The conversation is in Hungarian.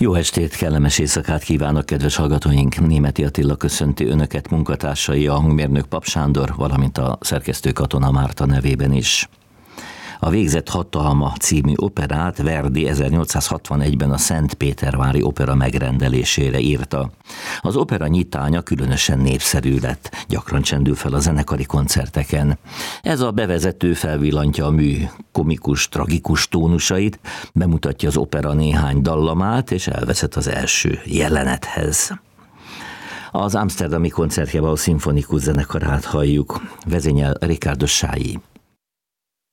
Jó estét, kellemes éjszakát kívánok, kedves hallgatóink! Németi Attila köszönti önöket, munkatársai, a hangmérnök Pap Sándor, valamint a szerkesztő Katona Márta nevében is. A Végzett hatalma című operát Verdi 1861-ben a Szentpétervári Opera megrendelésére írta. Az opera nyitánya különösen népszerű lett, gyakran csendül fel a zenekari koncerteken. Ez a bevezető felvillantja a mű komikus, tragikus tónusait, bemutatja az opera néhány dallamát, és elvezet az első jelenethez. Az amszterdami Koncertgebouw szimfonikus zenekarát halljuk, vezényel Ricardo Chailly.